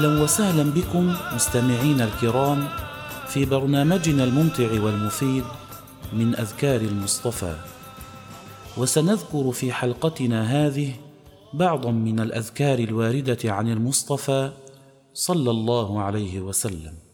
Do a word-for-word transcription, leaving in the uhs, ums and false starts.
أهلا وسهلا بكم مستمعين الكرام في برنامجنا الممتع والمفيد من أذكار المصطفى، وسنذكر في حلقتنا هذه بعضا من الأذكار الواردة عن المصطفى صلى الله عليه وسلم.